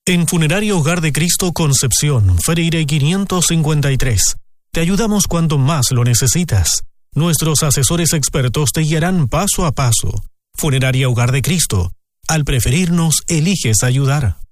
En Funeraria Hogar de Cristo Concepción, Freire 553, te ayudamos cuando más lo necesitas. Nuestros asesores expertos te guiarán paso a paso. Funeraria Hogar de Cristo. Al preferirnos, eliges ayudar.